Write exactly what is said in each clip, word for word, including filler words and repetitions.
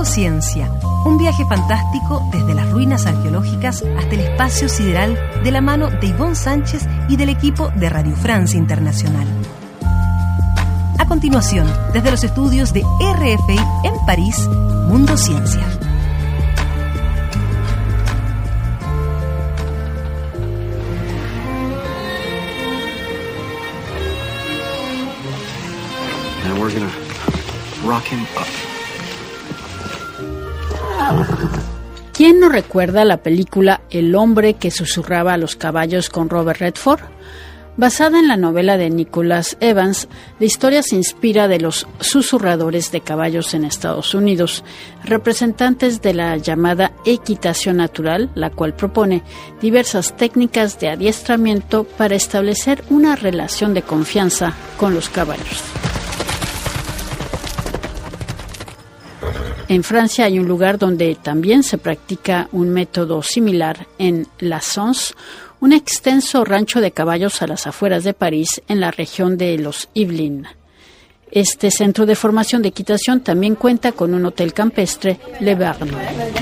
Mundo Ciencia, un viaje fantástico desde las ruinas arqueológicas hasta el espacio sideral de la mano de Ivonne Sánchez y del equipo de Radio Francia Internacional. A continuación, desde los estudios de R F I en París, Mundo Ciencia. And we're gonna rock him up. ¿Quién no recuerda la película El hombre que susurraba a los caballos con Robert Redford? Basada en la novela de Nicholas Evans, la historia se inspira de los susurradores de caballos en Estados Unidos, representantes de la llamada equitación natural, la cual propone diversas técnicas de adiestramiento para establecer una relación de confianza con los caballos. En Francia hay un lugar donde también se practica un método similar en La Sens, un extenso rancho de caballos a las afueras de París, en la región de los Yvelines. Este centro de formación de equitación también cuenta con un hotel campestre, Le Barn.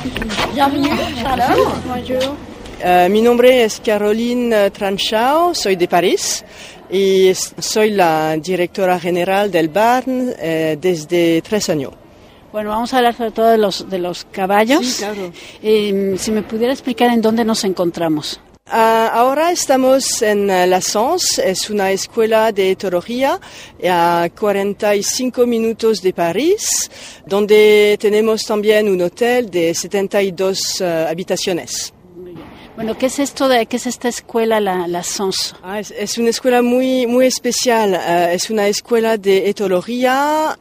Uh, mi nombre es Caroline Tranchao, soy de París y soy la directora general del Barn eh, desde tres años. Bueno, vamos a hablar sobre todo de los, de los caballos. Sí, claro. Eh, si me pudiera explicar en dónde nos encontramos. Uh, ahora estamos en uh, La Sens, es una escuela de etología a cuarenta y cinco minutos de París, donde tenemos también un hotel de setenta y dos uh, habitaciones. Bueno, ¿qué es esto de qué es esta escuela, la, la Sens? Ah, es, es una escuela muy muy especial. Uh, es una escuela de etología,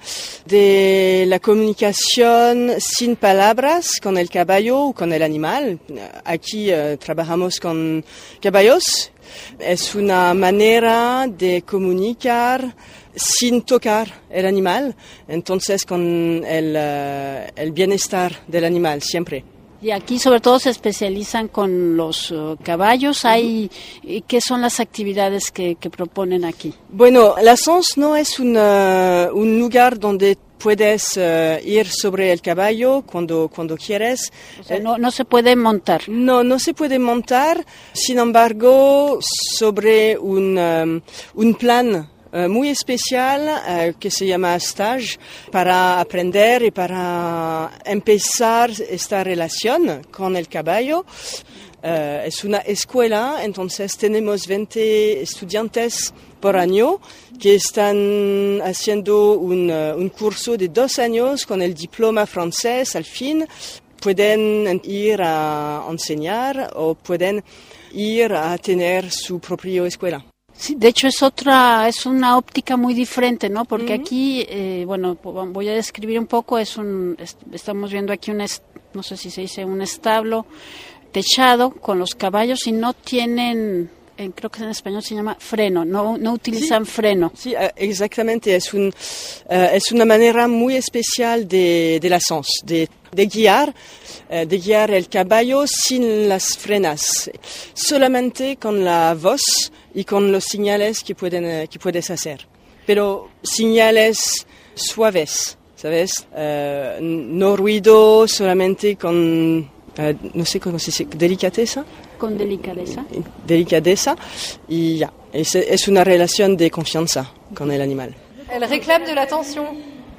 de la comunicación sin palabras con el caballo o con el animal. Aquí uh, trabajamos con caballos. Es una manera de comunicar sin tocar el animal, entonces con el, uh, el bienestar del animal siempre. Y aquí sobre todo se especializan con los uh, caballos. Hay, ¿qué son las actividades que, que proponen aquí? Bueno, La Sens no es una, un lugar donde puedes uh, ir sobre el caballo cuando, cuando quieres. O sea, no, no se puede montar. No, no se puede montar. Sin embargo, sobre un, um, un plan Uh, muy especial uh, que se llama stage para aprender y para empezar esta relación con el caballo. Uh, es una escuela, entonces tenemos veinte estudiantes por año que están haciendo un, uh, un curso de dos años con el diploma francés al fin. Pueden ir a enseñar o pueden ir a tener su propia escuela. Sí, de hecho es otra, es una óptica muy diferente, ¿no? Porque uh-huh. aquí, eh, bueno, voy a describir un poco, es un, es, estamos viendo aquí un, es, no sé si se dice un establo techado con los caballos y no tienen, eh, creo que en español se llama freno, no, no utilizan sí, freno. Sí, uh, exactamente, es un, uh, es una manera muy especial de, de la Sens, de, de guiar. de guiar el caballo sin las frenas, solamente con la voz y con los señales que, pueden, que puedes hacer. Pero señales suaves, ¿sabes? Uh, no ruido, solamente con, uh, no sé cómo se dice, delicadeza. Con delicadeza. Delicadeza y ya, es, es una relación de confianza con el animal. Elle réclame de l'attention.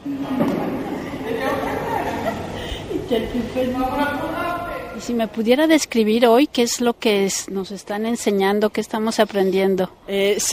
Y si me pudiera describir hoy qué es lo que es, nos están enseñando, qué estamos aprendiendo. Eh,